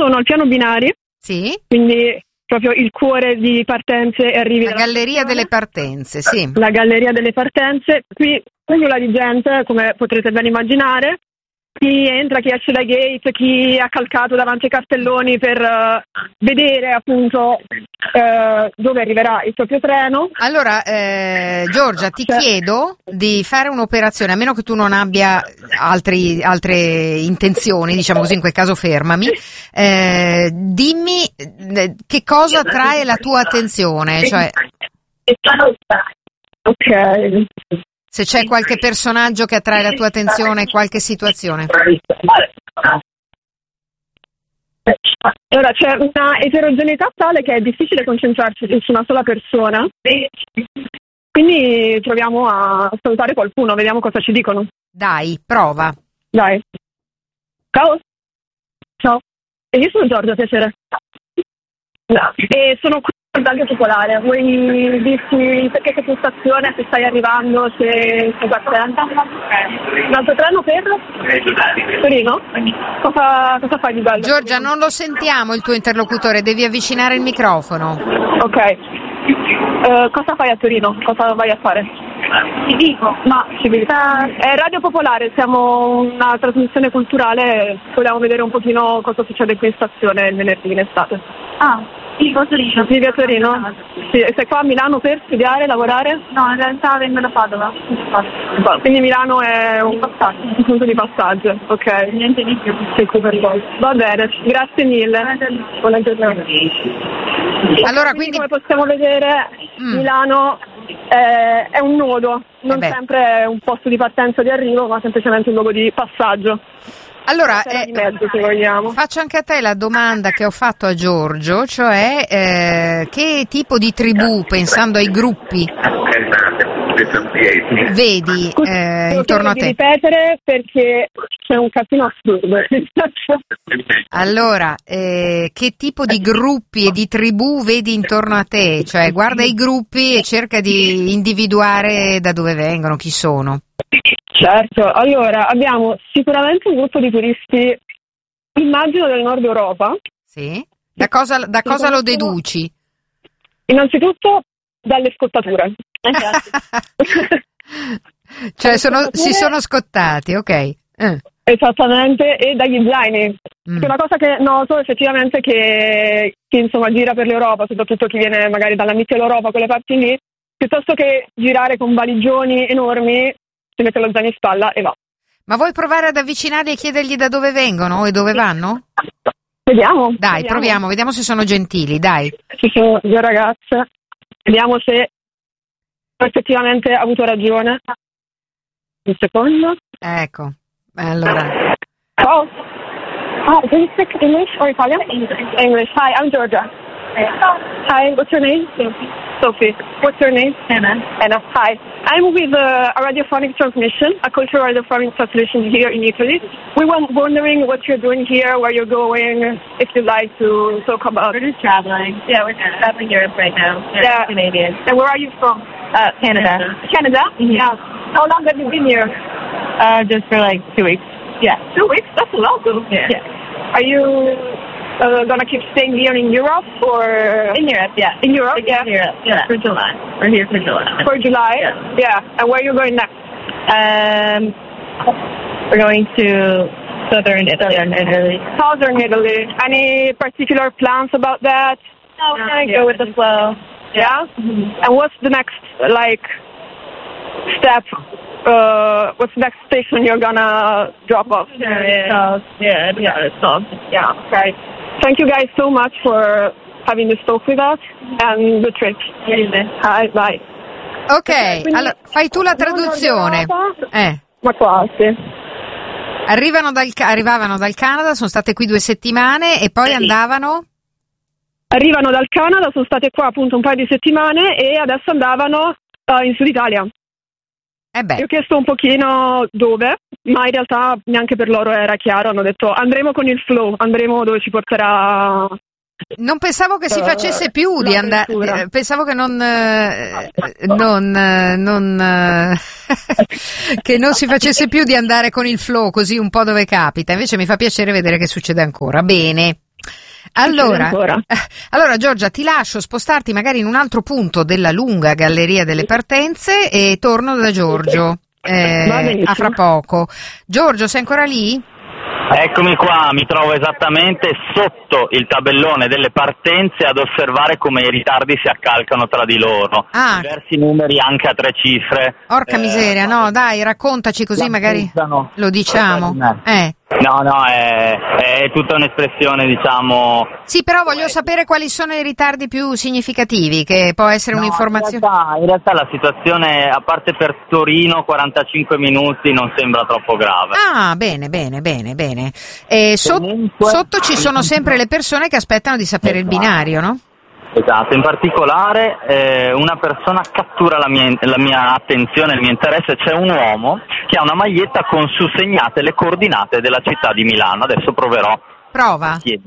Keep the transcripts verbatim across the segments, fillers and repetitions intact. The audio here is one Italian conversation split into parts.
sono al piano binari, sì, quindi proprio il cuore di partenze e arrivi. La galleria delle partenze, sì. La galleria delle partenze, qui nulla di gente, come potrete ben immaginare. Chi entra, chi esce dai gate, chi ha calcato davanti ai cartelloni per uh, vedere appunto uh, dove arriverà il proprio treno. Allora, eh, Giorgia, ti Cioè, chiedo di fare un'operazione, a meno che tu non abbia altri, altre intenzioni, diciamo così, in quel caso fermami. Eh, dimmi eh, che cosa attrae la tua attenzione, cioè ok. se c'è qualche personaggio che attrae la tua attenzione, qualche situazione. Allora, c'è una eterogeneità tale che è difficile concentrarsi su una sola persona, quindi proviamo a salutare qualcuno, vediamo cosa ci dicono. Dai, prova. Dai. Ciao. Ciao. E io sono Giorgia, piacere. No. E sono qui al Banco Popolare. Vuoi dirci perché che stazione, se stai arrivando, se sei attenta? Un altro treno per? Torino? Cosa, cosa fai di bello? Giorgia, non lo sentiamo il tuo interlocutore, devi avvicinare il microfono. Ok. Uh, cosa fai a Torino? Cosa vai a fare? Ti dico, ma civiltà. È Radio Popolare, siamo una trasmissione culturale, vogliamo vedere un pochino cosa succede qui in stazione il venerdì in estate. Ah. Vivo a Torino. Vivi a Torino? Sì, e sei qua a Milano per studiare, lavorare? No, in realtà vengo da Padova. Quindi Milano è un, un punto di passaggio, ok? Niente di più. Va bene, grazie mille. Buona giornata. Allora, quindi come possiamo vedere, mm. Milano è, è un nodo, non eh sempre un posto di partenza o di arrivo, ma semplicemente un luogo di passaggio. Allora, eh, di mezzo, se vogliamo. Faccio anche a te la domanda che ho fatto a Giorgio, cioè eh, che tipo di tribù, pensando ai gruppi, vedi eh, intorno a te? Ripetere perché c'è un casino assurdo. Allora, eh, che tipo di gruppi e di tribù vedi intorno a te? Cioè, guarda i gruppi e cerca di individuare da dove vengono, chi sono. Certo, allora abbiamo sicuramente un gruppo di turisti, immagino del nord Europa. Sì. Da cosa, da cosa lo deduci? Innanzitutto dalle scottature. Cioè sono, si sono scottati, ok. Eh. Esattamente, e dagli zaini. Mm. Una cosa che noto effettivamente è che chi insomma gira per l'Europa, soprattutto chi viene magari dalla Mitteleuropa, quelle parti lì, piuttosto che girare con valigioni enormi, si mette lo zaino in spalla e va. Ma vuoi provare ad avvicinarli e chiedergli da dove vengono e dove vanno? Vediamo. Dai, vediamo. proviamo, vediamo se sono gentili, dai. Ci sono due ragazze, vediamo se effettivamente ha avuto ragione. Un secondo. Ecco, allora. Ciao. Oh, do you speak English or Italian? English. English. Hi, I'm Georgia. Hi, what's your name? Sophie. Sophie. What's your name? Anna. Anna. Hi. I'm with uh, a radiophonic transmission, a cultural radiophonic transmission here in Italy. We were wondering what you're doing here, where you're going, if you'd like to talk about. We're just traveling. Yeah, we're traveling Europe right now. We're yeah. Canadian. And where are you from? Uh, Canada. Canada? Mm-hmm. Yeah. How long have you been here? Uh, just for like two weeks. Yeah. Two weeks? That's a lot, though. Yeah. yeah. Are you uh, gonna keep staying here in Europe or in Europe? Yeah. In Europe? Like yeah. In Europe. Yeah. For July. We're here for July. For July? Yeah. Yeah. And where are you going next? Um, we're going to southern Italy. Southern Italy. Southern Italy. Any particular plans about that? No, we're gonna go with the flow. Yeah. Mm-hmm. And what's the next like step? Uh, what's the next station you're gonna drop off? Yeah, yeah, yeah, yeah, it's all, yeah. Okay. Thank you guys so much for having this talk with us and the trip. Hi, bye. Ok, allora fai tu la traduzione. Eh. Ma quasi. Arrivano dal, arrivavano dal Canada, sono state qui due settimane e poi andavano? Arrivano dal Canada, sono state qua appunto un paio di settimane e adesso andavano uh, in Sud Italia. Eh beh. Io ho chiesto un pochino dove, ma in realtà neanche per loro era chiaro, hanno detto andremo con il flow, andremo dove ci porterà. Non pensavo che si facesse più uh, di andare, pensavo che non, eh, non, eh, non eh, che non si facesse più di andare con il flow così un po' dove capita, invece mi fa piacere vedere che succede ancora. Bene. Allora, ancora. allora Giorgia, ti lascio spostarti magari in un altro punto della lunga galleria delle partenze e torno da Giorgio. Eh, Va benissimo. a fra poco. Giorgio, sei ancora lì? Eccomi qua, mi trovo esattamente sotto il tabellone delle partenze ad osservare come i ritardi si accalcano tra di loro. Ah. Diversi numeri anche a tre cifre. Porca Eh, miseria, no, dai, raccontaci così magari lampeggiano lo diciamo. Eh. No, no, è, è tutta un'espressione, diciamo... Sì, però voglio sapere quali sono i ritardi più significativi, che può essere No, un'informazione. In realtà, in realtà la situazione, a parte per Torino, quarantacinque minuti, non sembra troppo grave. Ah, bene, bene, bene, bene. E so- Comunque- sotto ci sono sempre le persone che aspettano di sapere il binario, no? Esatto, in particolare eh, una persona cattura la mia, la mia attenzione, il mio interesse. C'è un uomo che ha una maglietta con su segnate le coordinate della città di Milano. Adesso proverò. Prova. Chiedo.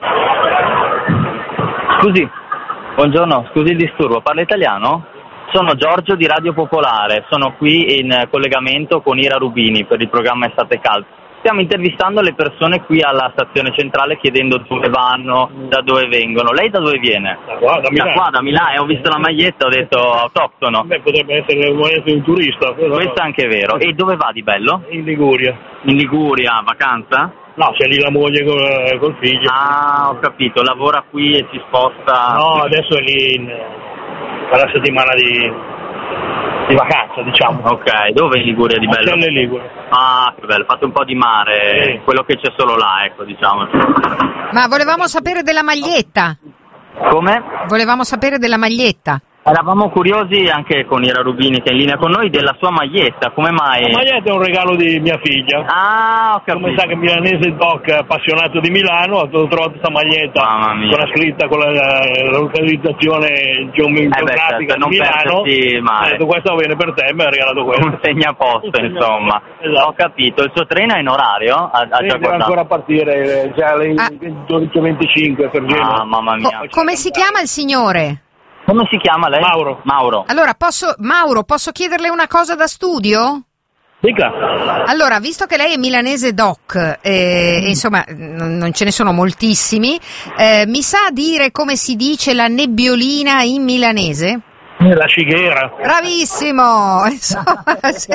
Scusi, buongiorno, scusi il disturbo, parla italiano? Sono Giorgio di Radio Popolare, sono qui in collegamento con Ira Rubini per il programma Estate Calda. Stiamo intervistando le persone qui alla stazione centrale chiedendo dove vanno, da dove vengono. Lei da dove viene? Da qua, da Milano. Da qua, da Milano. Ho visto la maglietta, ho detto autoctono. Beh, potrebbe essere un, un turista. Però Questo è anche vero. E dove va di bello? in Liguria. In Liguria, vacanza? No, c'è lì la moglie col, col figlio. Ah, ho capito. Lavora qui e si sposta. No, adesso è lì in, per la settimana di, di vacanza, diciamo. Ok, dove in Liguria di bello? Marcelle Ligure. Ah, che bello, fate un po' di mare, Sì. quello che c'è solo là, ecco, diciamo. Ma volevamo sapere della maglietta. Come? Volevamo sapere della maglietta. Eravamo curiosi anche con Ira Rubini che è in linea con noi della sua maglietta, come mai? La maglietta è un regalo di mia figlia. Ah, ho Come capito. sa che milanese doc appassionato di Milano, ho trovato questa maglietta Mamma mia. con la scritta, con la, la localizzazione geometrica Eh beh, certo, di non Milano. perdersi mai. Ho detto questo va bene per te, mi ha regalato questo. Un segnaposto, insomma. Esatto. Ho capito, il suo treno è in orario? Ha, ha Sì, già deve guardato? ancora partire, eh, già alle Ah. dodici e venticinque per Genova. Ah, mamma mia. Co- come si chiama il signore? Come si chiama lei? Mauro. Mauro. Allora, posso, Mauro, posso chiederle una cosa da studio? Dica. Allora, visto che lei è milanese doc, eh, e insomma n- non ce ne sono moltissimi, eh, mi sa dire come si dice la nebbiolina in milanese? La cighiera. Bravissimo! Insomma, sì.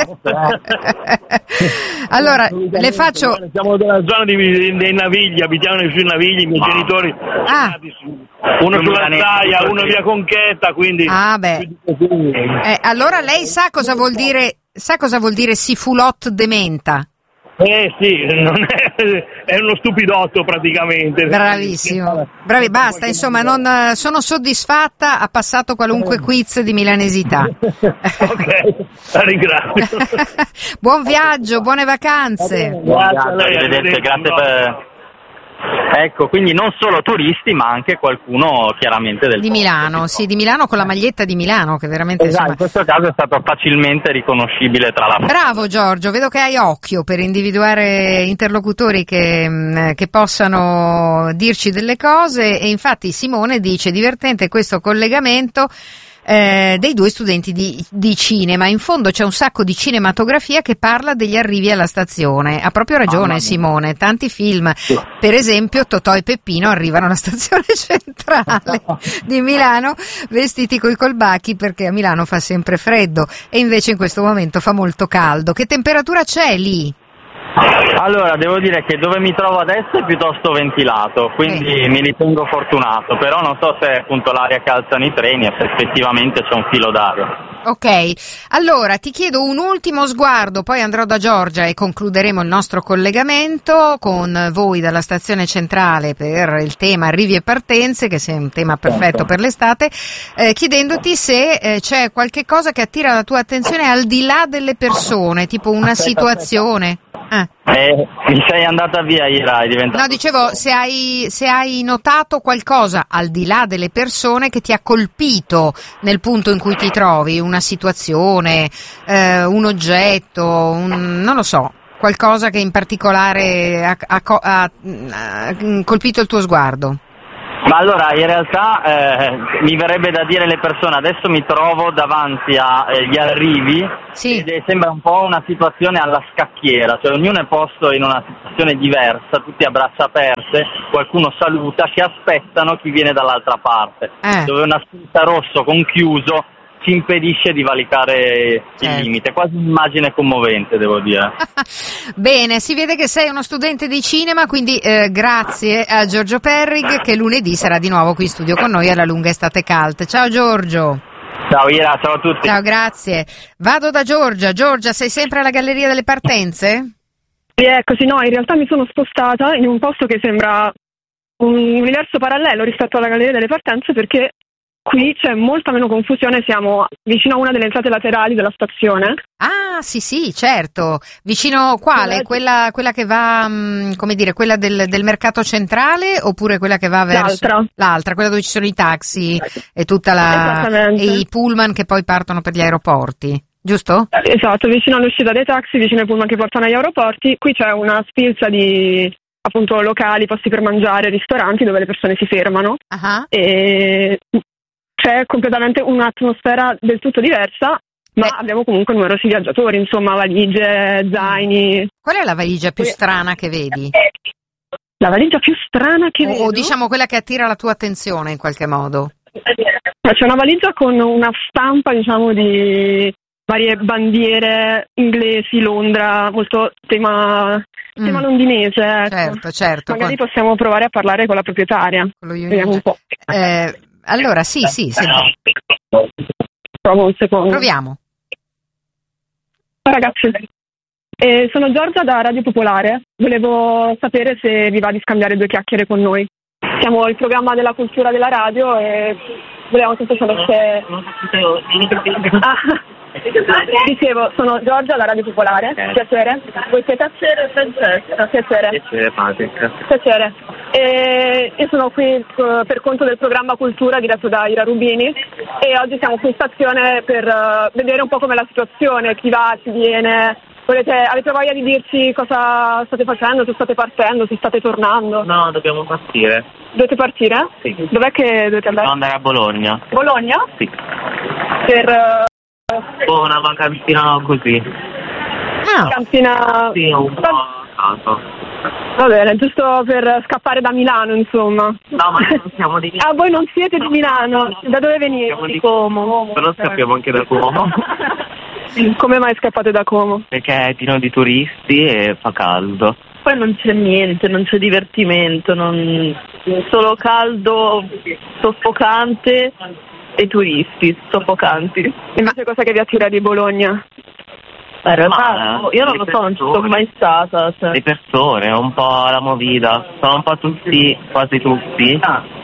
Allora, le faccio... Siamo della zona di, dei Navigli, abitiamo sui Navigli, i miei Ah. genitori. Ah. Uno Più sulla milanesi, Zaia, così. uno via Conchetta, quindi... Ah, beh. Eh, allora lei sa cosa vuol dire, sa cosa vuol dire sifulot de menta? Eh sì, non è, è uno stupidotto praticamente. Bravissimo. Bravi, basta, insomma, non, eh, sono soddisfatta, ha passato qualunque quiz di milanesità. Ok, la ringrazio. Buon viaggio, buone vacanze. Grazie a lei, Arrivederci, grazie per... Ecco, quindi non solo turisti, ma anche qualcuno chiaramente del Di posto. Milano, sì, di Milano con la maglietta di Milano, che veramente Esatto, in insomma... questo caso è stato facilmente riconoscibile tra la... Bravo Giorgio, vedo che hai occhio per individuare interlocutori che, mh, che possano dirci delle cose e infatti Simone dice divertente questo collegamento eh, dei due studenti di, di cinema. In fondo c'è un sacco di cinematografia che parla degli arrivi alla stazione. Ha proprio Mamma ragione mia. Simone, tanti film, per esempio Totò e Peppino arrivano alla stazione centrale di Milano vestiti coi colbacchi perché a Milano fa sempre freddo e invece in questo momento fa molto caldo. Che temperatura c'è lì? Allora, devo dire che dove mi trovo adesso è piuttosto ventilato, quindi Eh. mi ritengo fortunato, però non so se appunto l'aria che alzano i treni e se effettivamente c'è un filo d'aria. Ok, allora ti chiedo un ultimo sguardo, poi andrò da Giorgia e concluderemo il nostro collegamento con voi dalla stazione centrale per il tema arrivi e partenze, che è un tema perfetto per l'estate, eh, chiedendoti se eh, c'è qualche cosa che attira la tua attenzione al di là delle persone, tipo una situazione. Ah. Eh, mi sei andata via, Ira, è diventato... No, dicevo, se hai, se hai notato qualcosa al di là delle persone che ti ha colpito nel punto in cui ti trovi, una situazione, eh, un oggetto, un, non lo so, qualcosa che in particolare ha, ha, ha, ha colpito il tuo sguardo. Ma allora, in realtà eh, mi verrebbe da dire alle persone, adesso mi trovo davanti agli arrivi, sì. Ed è, sembra un po' una situazione alla scacchiera, cioè ognuno è posto in una situazione diversa, tutti a braccia aperte, qualcuno saluta, che aspettano chi viene dall'altra parte, eh. dove una scritta rosso con chiuso ci impedisce di valicare certo. il limite. Quasi un'immagine commovente, devo dire. Bene, si vede che sei uno studente di cinema, quindi eh, grazie a Giorgio Perrig, che lunedì sarà di nuovo qui in studio con noi alla lunga estate cult. Ciao Giorgio. Ciao Ira, ciao a tutti. Ciao, grazie. Vado da Giorgia. Giorgia, sei sempre alla Galleria delle Partenze? Sì, eccoci, no, in realtà mi sono spostata in un posto che sembra un universo parallelo rispetto alla Galleria delle Partenze, perché qui c'è molta meno confusione, siamo vicino a una delle entrate laterali della stazione. Ah, sì, sì, certo. Vicino quale? Quella, quella che va, mh, come dire, quella del, del mercato centrale oppure quella che va verso... L'altra. L'altra, quella dove ci sono i taxi e tutta la... Esattamente. e i pullman che poi partono per gli aeroporti, giusto? Esatto, vicino all'uscita dei taxi, vicino ai pullman che portano agli aeroporti. Qui c'è una spilza di, appunto, locali, posti per mangiare, ristoranti dove le persone si fermano. Uh-huh. E c'è completamente un'atmosfera del tutto diversa, ma eh. abbiamo comunque numerosi viaggiatori, insomma, valigie, zaini. Qual è la valigia più strana che vedi? La valigia più strana che o, vedo? O diciamo quella che attira la tua attenzione in qualche modo? C'è una valigia con una stampa, diciamo, di varie bandiere inglesi, Londra, molto tema, mm. tema londinese. Ecco. Certo, certo. Magari con... possiamo provare a parlare con la proprietaria. Con lo Vediamo un po'. Eh, allora, sì, sì, senti. Provo un secondo. Proviamo. Ragazzi, eh, sono Giorgia da Radio Popolare. Volevo sapere se vi va di scambiare due chiacchiere con noi. Siamo il programma della cultura della radio e volevamo semplicemente... Ah, dicevo, sono Giorgia da Radio Popolare. Okay. Piacere. Voi siete? Piacere, Francesca. Piacere. Piacere, Patrick. Piacere. E io sono qui uh, per conto del programma Cultura diretto da Ira Rubini e oggi siamo qui in stazione per uh, vedere un po' com'è la situazione, chi va, chi viene. Volete, avete voglia di dirci cosa state facendo, se state partendo, se state tornando? No, dobbiamo partire. Dovete partire? Sì. Dov'è che dovete andare? Dobbiamo andare a Bologna. Bologna? Sì. Per uh, Oh, una vacanzina così. Ah. vacanzina... Sì, un po' a caso. Va bene, giusto per scappare da Milano, insomma. No, ma non siamo di Milano. Ah, voi non siete di Milano? Da dove venite? Siamo di Como. Però scappiamo anche da Como. Come mai scappate da Como? Perché è pieno di turisti e fa caldo. Poi non c'è niente, non c'è divertimento, non... solo caldo, soffocante e turisti soffocanti. E invece cosa che vi attira di Bologna? In realtà Ma, io non le lo so, non ci sono persone. mai stata. Cioè. Le persone, un po' la movida, sono un po' tutti, quasi tutti,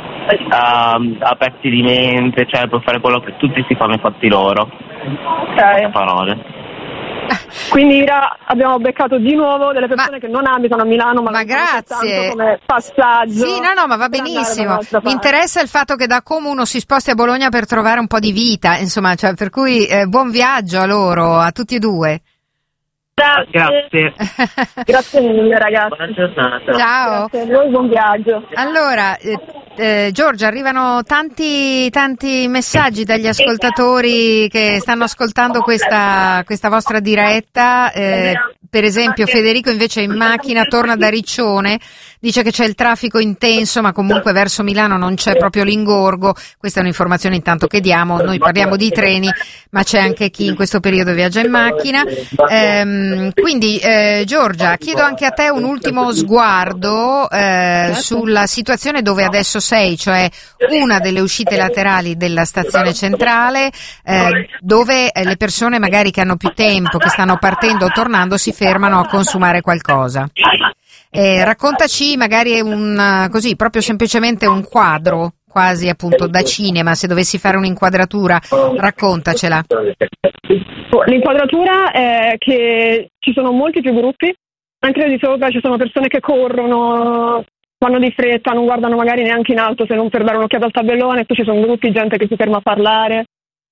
uh, aperti di mente, cioè per fare quello che tutti si fanno i fatti loro. Ok. Parole. Quindi Ira, abbiamo beccato di nuovo delle persone Ma- che non abitano a Milano, ma, Ma lo fanno grazie. soltanto come passaggio. Sì, no, no, ma va per andare benissimo. dall'altra Mi parte. interessa il fatto che da Como uno si sposti a Bologna per trovare un po' di vita, insomma, cioè, per cui eh, buon viaggio a loro, a tutti e due. Grazie. Grazie. Grazie mille ragazzi. Buona giornata. Ciao. Grazie a voi, buon viaggio. Allora, eh, eh, Giorgia, arrivano tanti tanti messaggi dagli ascoltatori che stanno ascoltando questa, questa vostra diretta. Eh, per esempio Federico invece è in macchina, torna da Riccione, dice che c'è il traffico intenso, ma comunque verso Milano non c'è proprio l'ingorgo. Questa è un'informazione intanto che diamo. Noi parliamo di treni, ma c'è anche chi in questo periodo viaggia in macchina. Ehm, quindi eh, Giorgia, chiedo anche a te un ultimo sguardo eh, sulla situazione dove adesso sei, cioè una delle uscite laterali della stazione centrale, eh, dove eh, le persone magari che hanno più tempo, che stanno partendo o tornando, si fermano a consumare qualcosa. Eh, raccontaci magari un così, proprio semplicemente un quadro, quasi appunto da cinema, se dovessi fare un'inquadratura, raccontacela. L'inquadratura è che ci sono molti più gruppi, anche di sopra ci sono persone che corrono, vanno di fretta, non guardano magari neanche in alto se non per dare un'occhiata al tabellone, poi ci sono gruppi, gente che si ferma a parlare,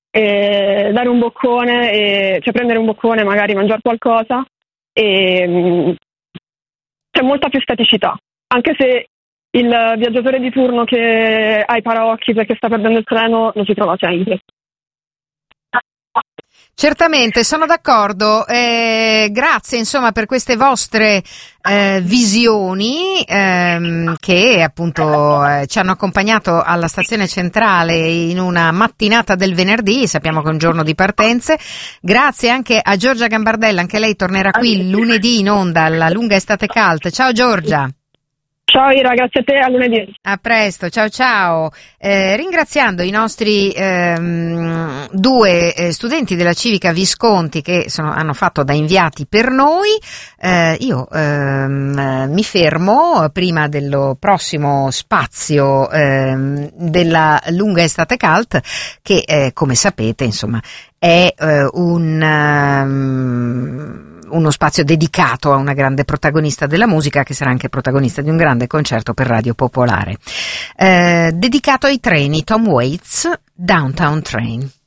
e dare un boccone, e, cioè prendere un boccone, magari mangiare qualcosa, e mh, c'è molta più staticità, anche se il viaggiatore di turno che ha i paraocchi perché sta perdendo il treno lo si trova sempre. Certamente, sono d'accordo. Eh, grazie insomma per queste vostre eh, visioni ehm, che appunto eh, ci hanno accompagnato alla stazione centrale in una mattinata del venerdì, sappiamo che è un giorno di partenze. Grazie anche a Giorgia Gambardella, anche lei tornerà qui lunedì in onda alla lunga estate cult. Ciao Giorgia. Ciao Ira, grazie a te, a lunedì. A presto, ciao ciao. Eh, ringraziando i nostri ehm, due eh, studenti della Civica Visconti che sono, hanno fatto da inviati per noi, eh, io ehm, mi fermo prima dello prossimo spazio ehm, della lunga estate cult che eh, come sapete insomma è eh, un... Um, uno spazio dedicato a una grande protagonista della musica che sarà anche protagonista di un grande concerto per Radio Popolare, eh, dedicato ai treni. Tom Waits, Downtown Train.